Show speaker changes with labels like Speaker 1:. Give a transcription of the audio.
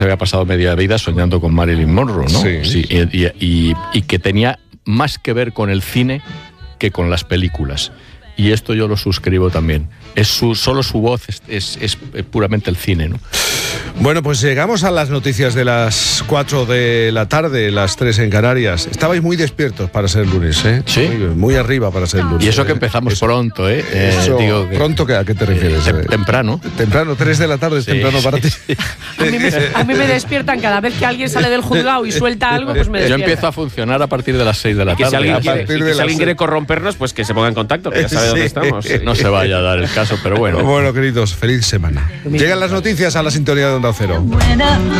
Speaker 1: se había pasado media vida soñando con Marilyn Monroe, ¿no?
Speaker 2: Sí.
Speaker 1: Y que tenía más que ver con el cine que con las películas. Y esto yo lo suscribo también. Solo su voz es puramente el cine, ¿no?
Speaker 2: Bueno, pues llegamos a las noticias de las 4 de la tarde, las 3 en Canarias. Estabais muy despiertos para ser lunes, ¿eh?
Speaker 1: Sí.
Speaker 2: Muy arriba para ser lunes.
Speaker 1: Y eso que empezamos pronto, ¿eh?
Speaker 2: Digo que, ¿pronto qué? ¿A qué te refieres?
Speaker 1: Temprano.
Speaker 2: Temprano, 3 de la tarde es temprano para ti.
Speaker 3: A mí me despiertan cada vez que alguien sale del juzgado y suelta algo, pues me despierta.
Speaker 1: Yo empiezo a funcionar a partir de las 6 de la
Speaker 4: Que
Speaker 1: tarde.
Speaker 4: si alguien quiere corrompernos, pues que se ponga en contacto, que ya sabe dónde estamos.
Speaker 1: No se vaya a dar el caso, pero bueno.
Speaker 2: Bueno, queridos, feliz semana. Llegan las noticias a la sintonía de Onda Cero.